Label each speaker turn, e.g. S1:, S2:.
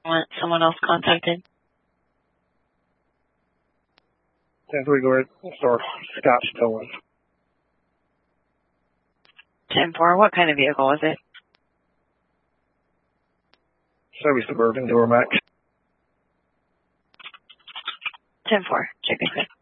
S1: want someone else contacted?
S2: 10-3, go ahead. Star Scott Stolen.
S1: 10-4, what kind of vehicle was it?
S2: Chevy Suburban, Duramax.
S1: 10-4, check it.